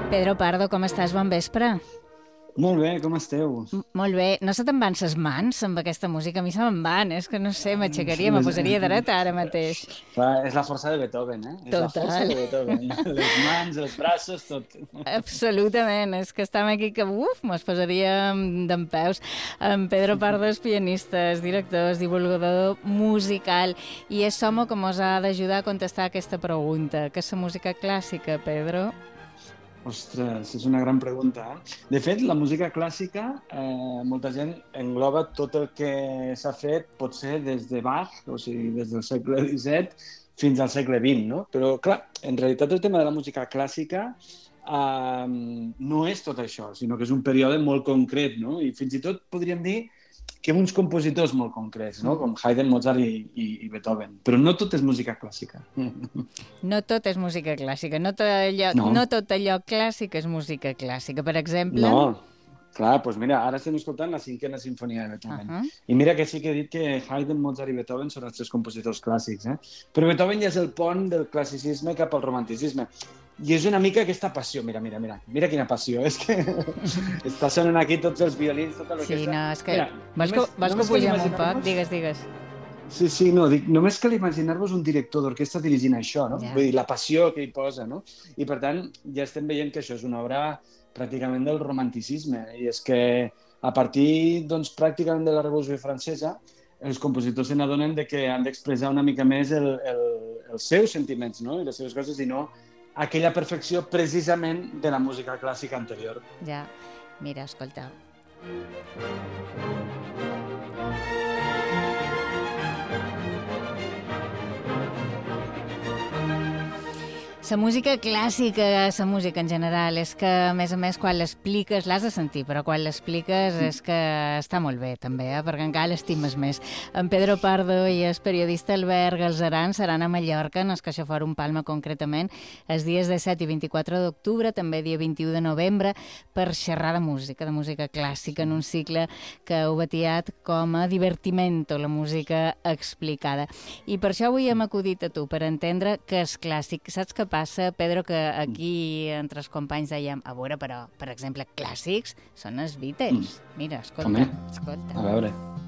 Pedro Pardo, com estàs? Bon vespre. Molt bé, com esteu? Molt bé. No se te'n van ses mans amb aquesta música? A mi se me'n van, és que no sé, m'aixecaria, me posaria dreta ara mateix. Clar, és la força de Beethoven, eh? És la força Total. de Beethoven. Les mans, els braços, tot. Absolutament, és que estem aquí que, mos posaríem dempeus. En Pedro Pardo és pianista, és director, és divulgador musical i és Somo que mos ha d'ajudar a contestar aquesta pregunta. Què és la música clàssica, Pedro? Ostres, és una gran pregunta. De fet, la música clàssica, molta gent engloba tot el que s'ha fet, potser des de Bach, o sigui, des del segle XVII fins al segle XX, no? Però, clar, en realitat el tema de la música clàssica no és tot això, sinó que és un període molt concret, no? I fins i tot podríem dir que uns compositors molt concrets, no? Com Haydn, Mozart i Beethoven. Però no tot és música clàssica. No tot és música clàssica, no No. tot allò clàssic és música clàssica. Per exemple... No, clar, doncs mira, ara estem escoltant la cinquena sinfonia de Beethoven. I mira que sí que he dit que Haydn, Mozart i Beethoven són els tres compositors clàssics, eh? Però Beethoven ja és el pont del classicisme cap al romanticisme. I és una mica aquesta passió, mira quina passió, és que està sonant aquí tots els violins, tota l'orquestra. Sí, no, és que... Mira, vols que pugem un poc? Digues. Sí, no, dic, només cal imaginar-vos un director d'orquestra dirigint això, no? Ja. Vull dir, la passió que hi posa, no? I per tant, ja estem veient que això és una obra pràcticament del romanticisme, i és que a partir, doncs, pràcticament de la Revolució Francesa, els compositors se n'adonen de que han d'expressar una mica més els seus sentiments, no? I les seves coses, i no aquella perfecció precisament de la música clàssica anterior. Ja, mira, escolta. La música clàssica, la música en general, és que, a més, quan l'expliques, l'has de sentir, però quan l'expliques és que està molt bé, també, perquè encara l'estimes més. En Pedro Pardo i el periodista Albert Galzeran seran a Mallorca, en el CaixaFòrum Palma concretament, els dies 17 i 24 d'octubre, també dia 21 de novembre, per xerrar de música clàssica, en un cicle que heu batiat com a divertimento, la música explicada. I per això avui hem acudit a tu, per entendre què és clàssic. Saps què passa, Pedro, que aquí entre els companys dèiem, a veure, però, per exemple, clàssics són els Beatles. Mira, escolta. A veure.